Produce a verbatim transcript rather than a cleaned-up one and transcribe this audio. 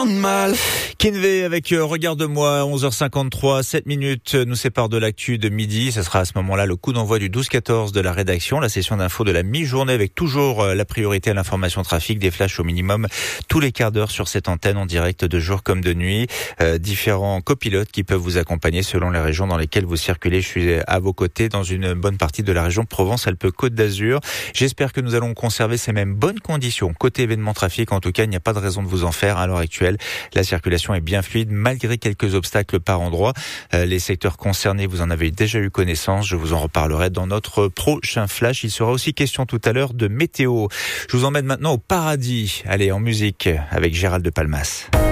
mal. Kinvey avec euh, Regarde-moi, onze heures cinquante-trois, sept minutes nous séparent de l'actu de midi. Ce sera à ce moment-là le coup d'envoi du douze quatorze de la rédaction, la session d'info de la mi-journée avec toujours euh, la priorité à l'information trafic, des flashs au minimum tous les quarts d'heure sur cette antenne en direct de jour comme de nuit. Euh, différents copilotes qui peuvent vous accompagner selon les régions dans lesquelles vous circulez. Je suis à vos côtés dans une bonne partie de la région Provence-Alpes-Côte d'Azur. J'espère que nous allons conserver ces mêmes bonnes conditions. Côté événement trafic, en tout cas, il n'y a pas de raison de vous en faire à l'heure actuelle. La circulation est bien fluide malgré quelques obstacles par endroit. Euh, les secteurs concernés, vous en avez déjà eu connaissance. Je vous en reparlerai dans notre prochain flash. Il sera aussi question tout à l'heure de météo. Je vous emmène maintenant au paradis. Allez, en musique avec Gérald de Palmas.